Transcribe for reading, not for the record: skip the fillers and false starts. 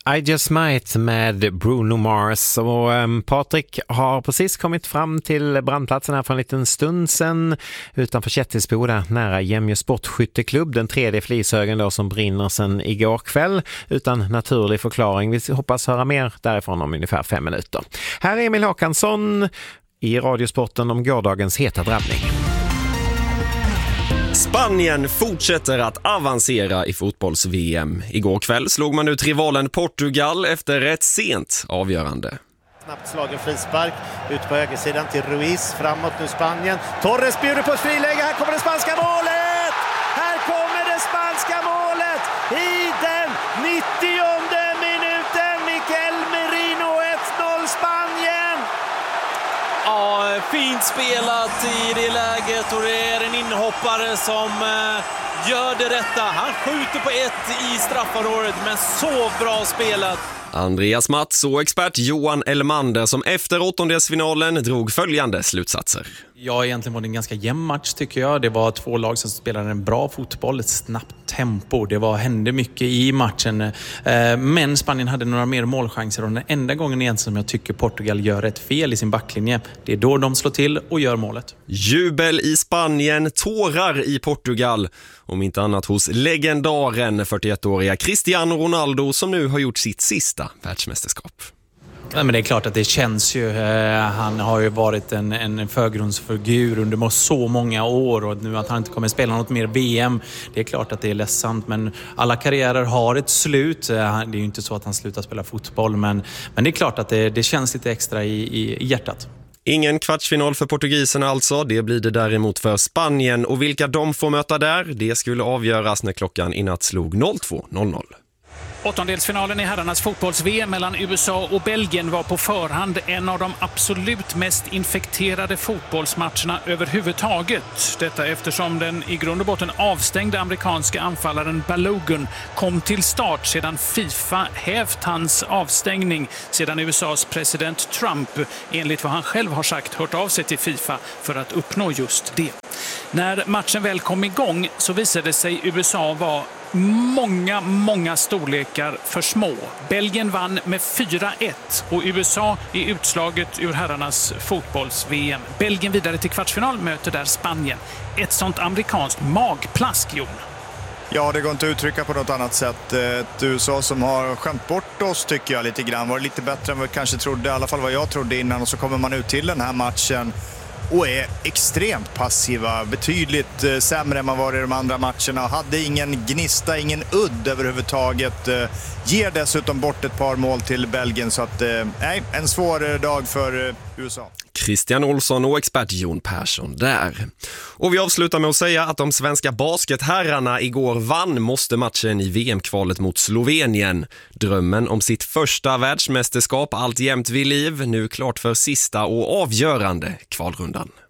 I Just Might med Bruno Mars. Och Patrik har precis kommit fram till brandplatsen här för en liten stund sedan utanför Kättisboda nära Jämjö sportskytteklubb, den tredje flishögen då som brinner sedan igår kväll utan naturlig förklaring. Vi hoppas höra mer därifrån om ungefär 5 minuter. Här är Emil Håkansson i Radiosporten om gårdagens heta drabbning. Spanien fortsätter att avancera i fotbolls-VM. Igår kväll slog man ut rivalen Portugal efter ett sent avgörande. Snabbt slagen frispark ut på högersidan till Ruiz, framåt nu Spanien. Torres bjuder på ett friläge, här kommer det spanska målet! Här kommer det spanska målet i den 90:e minuten. Miguel Merino, 1-0 Spanien! Ja, fint spelat i det läget och det är en inhoppare som gör det rätta. Han skjuter på 1 i straffområdet, men så bra spelat. Andreas Mats och expert Johan Elmander som efter åttondelsfinalen drog följande slutsatser. Ja, egentligen var det en ganska jämn match tycker jag. Det var 2 lag som spelade en bra fotboll, ett snabbt tempo. Det hände mycket i matchen. Men Spanien hade några mer målchanser och den enda gången egentligen som jag tycker Portugal gör ett fel i sin backlinje. Det är då de slår till och gör målet. Jubel i Spanien, tårar i Portugal. Om inte annat hos legendaren 41-åriga Cristiano Ronaldo som nu har gjort sitt sista världsmästerskap. Ja, men det är klart att det känns ju. Han har ju varit en förgrundsfigur under så många år och nu att han inte kommer spela något mer VM, det är klart att det är ledsamt, men alla karriärer har ett slut. Det är ju inte så att han slutar spela fotboll, men det är klart att det känns lite extra i hjärtat. Ingen kvartsfinal för portugiserna alltså, det blir det däremot för Spanien och vilka de får möta där, det skulle avgöras när klockan i natt slog 02.00. Åttondelsfinalen i herrarnas fotbolls-VM mellan USA och Belgien var på förhand en av de absolut mest infekterade fotbollsmatcherna överhuvudtaget. Detta eftersom den i grund och botten avstängda amerikanska anfallaren Balogun kom till start sedan FIFA hävt hans avstängning sedan USAs president Trump, enligt vad han själv har sagt, hört av sig till FIFA för att uppnå just det. När matchen väl kom igång så visade sig USA vara många storlekar för små. Belgien vann med 4-1 och USA i utslaget ur herrarnas fotbolls-VM. Belgien vidare till kvartsfinal möter där Spanien. Ett sånt amerikanskt magplask, Jon. Ja, det går inte att uttrycka på något annat sätt. Ett USA som har skämt bort oss tycker jag lite grann. Var lite bättre än vad vi kanske trodde, i alla fall vad jag trodde innan. Och så kommer man ut till den här matchen och är extremt passiva, betydligt sämre än man var i de andra matcherna. Hade ingen gnista, ingen udd överhuvudtaget. Ger dessutom bort ett par mål till Belgien, så att en svår dag för USA. Christian Olsson och expert Jon Persson där. Och vi avslutar med att säga att de svenska basketherrarna igår vann måste matchen i VM-kvalet mot Slovenien. Drömmen om sitt första världsmästerskap alltjämt vid liv, nu klart för sista och avgörande kvalrundan.